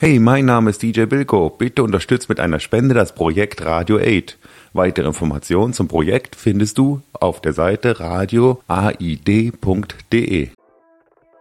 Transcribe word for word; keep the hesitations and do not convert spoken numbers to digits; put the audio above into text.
Hey, mein Name ist D J Bilko. Bitte unterstützt mit einer Spende das Projekt Radio aid. Weitere Informationen zum Projekt findest du auf der Seite radio aid punkt de.